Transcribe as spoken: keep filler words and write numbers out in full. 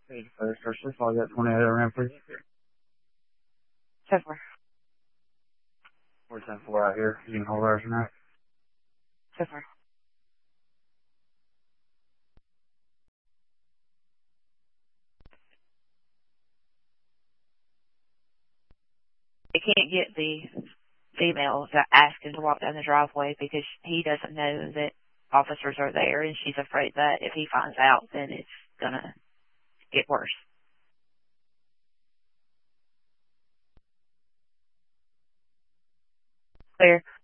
Page first, first, first, I got twenty-eight around, please. ten four. four ten four out here. You can hold ours now. ten four. They can't get the female to ask him to walk down the driveway because he doesn't know that officers are there, and she's afraid that if he finds out, then it's gonna get worse. Clear.